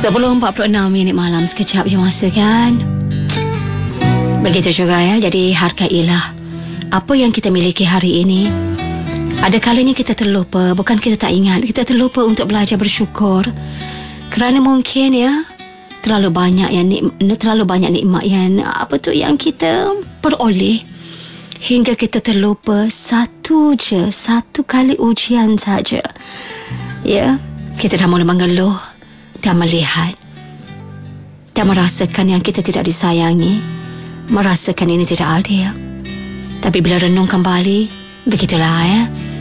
Sebelum 46 minit malam, sekejap je masa kan. Begitu juga ya. Jadi hargailah apa yang kita miliki hari ini. Ada kalanya kita terlupa. Bukan kita tak ingat, kita terlupa untuk belajar bersyukur. Kerana mungkin ya, terlalu banyak nikmat yang yang kita peroleh, hingga kita terlupa satu kali ujian saja. Ya, kita dah mula mengeluh dan melihat dan merasakan yang kita tidak disayangi, merasakan ini tidak adil. Tapi bila renung kembali, begitulah ya.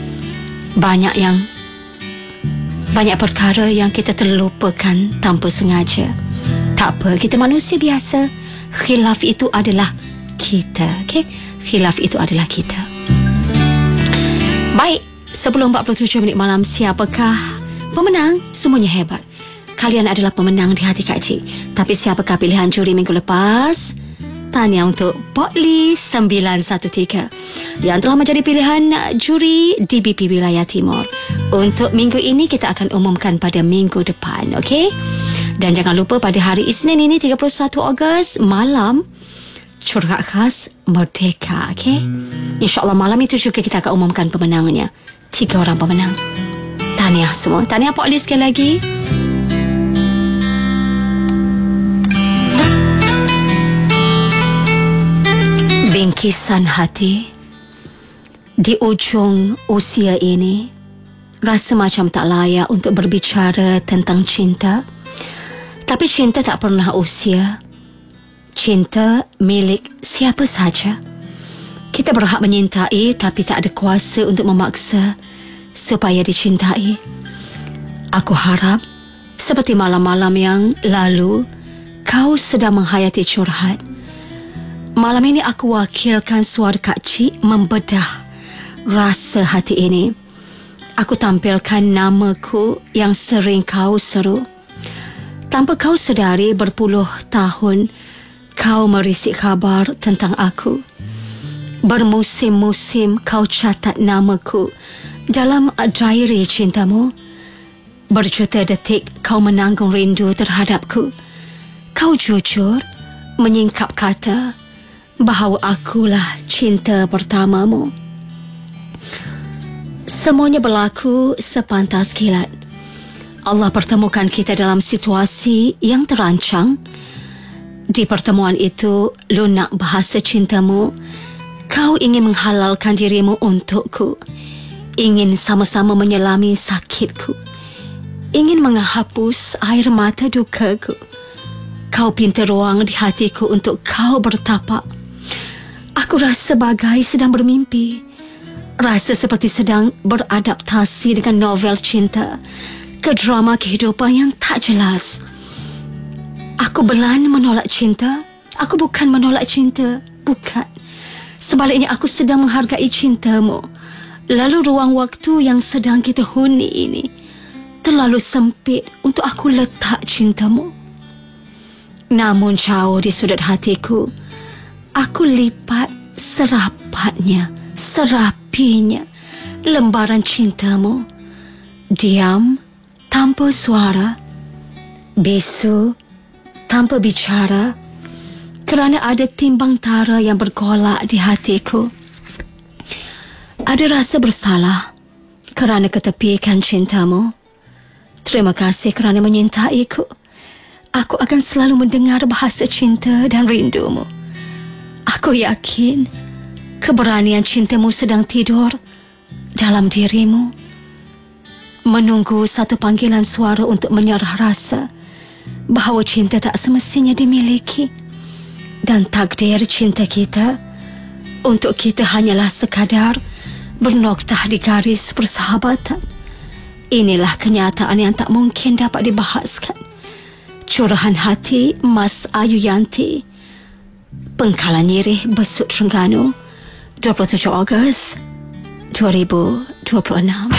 Banyak perkara yang kita terlupakan tanpa sengaja. Tak apa, kita manusia biasa. Khilaf itu adalah kita, okay? Khilaf itu adalah kita. Baik, sebelum 47 minit malam, siapakah pemenang? Semuanya hebat. Kalian adalah pemenang di hati Kak Cik. Tapi siapakah pilihan juri minggu lepas? Tahniah untuk Potli 913 yang telah menjadi pilihan juri DBP Wilayah Timur. Untuk minggu ini kita akan umumkan pada minggu depan, okey? Dan jangan lupa pada hari Isnin ini 31 Ogos malam curhat khas Merdeka, okey? InsyaAllah malam itu juga kita akan umumkan pemenangnya. 3 orang pemenang. Tahniah semua. Tahniah Potli sekali lagi. Bingkisan hati. Di ujung usia ini, rasa macam tak layak untuk berbicara tentang cinta. Tapi cinta tak pernah usia. Cinta milik siapa saja. Kita berhak menyintai, tapi tak ada kuasa untuk memaksa supaya dicintai. Aku harap seperti malam-malam yang lalu, kau sedang menghayati curhat. Malam ini aku wakilkan suara Kak Cik membedah rasa hati ini. Aku tampilkan namaku yang sering kau seru. Tanpa kau sedari, berpuluh tahun kau merisik kabar tentang aku. Bermusim-musim kau catat namaku dalam diary cintamu. Berjuta detik kau menanggung rindu terhadapku. Kau jujur menyingkap kata bahawa akulah cinta pertamamu. Semuanya berlaku sepantas kilat. Allah pertemukan kita dalam situasi yang terancang. Di pertemuan itu, lunak bahasa cintamu. Kau ingin menghalalkan dirimu untukku. Ingin sama-sama menyelami sakitku. Ingin menghapus air mata dukaku. Kau pinta ruang di hatiku untuk kau bertapak. Aku rasa bagai sedang bermimpi. Rasa seperti sedang beradaptasi dengan novel cinta ke drama kehidupan yang tak jelas. Aku belan menolak cinta. Aku bukan menolak cinta. Bukan. Sebaliknya aku sedang menghargai cintamu. Lalu ruang waktu yang sedang kita huni ini terlalu sempit untuk aku letak cintamu. Namun jauh di sudut hatiku, aku lipat serapinya lembaran cintamu. Diam tanpa suara, bisu tanpa bicara, kerana ada timbang tara yang bergolak di hatiku. Ada rasa bersalah kerana ketepikan cintamu. Terima kasih kerana menyintaiku. Aku akan selalu mendengar bahasa cinta dan rindumu. Aku yakin keberanian cintamu sedang tidur dalam dirimu, menunggu satu panggilan suara untuk menyerah rasa bahawa cinta tak semestinya dimiliki, dan takdir cinta kita untuk kita hanyalah sekadar bernoktah di garis persahabatan. Inilah kenyataan yang tak mungkin dapat dibahaskan. Curahan hati Mas Ayu Yanti, Pengkalan Nyirih, Besut Terengganu, 27 Ogos 2026.